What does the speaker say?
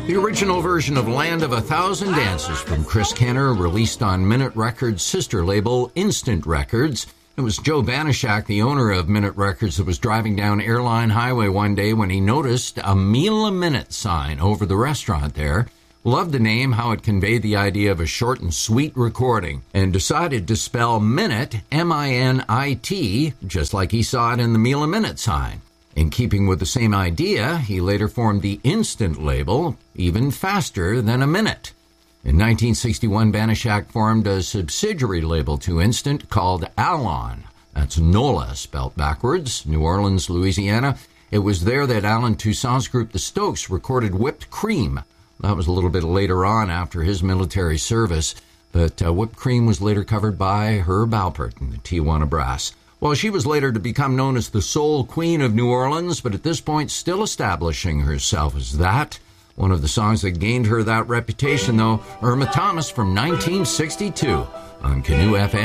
The original version of Land of a Thousand Dances from Chris Kenner, released on Minute Records' sister label, Instant Records. It was Joe Banishak, the owner of Minute Records, that was driving down Airline Highway one day when he noticed a meal a minute sign over the restaurant there. Loved the name, how it conveyed the idea of a short and sweet recording, and decided to spell minute, M-I-N-I-T, just like he saw it in the meal a minute sign. In keeping with the same idea, he later formed the Instant label, even faster than a minute. In 1961, Banishak formed a subsidiary label to Instant called Alon. That's NOLA, spelt backwards, New Orleans, Louisiana. It was there that Alan Toussaint's group, The Stokes, recorded Whipped Cream. That was a little bit later on after his military service, but Whipped Cream was later covered by Herb Alpert and the Tijuana Brass. Well, she was later to become known as the Soul Queen of New Orleans, but at this point still establishing herself as that. One of the songs that gained her that reputation, though, Irma Thomas from 1962 on Canoe FM.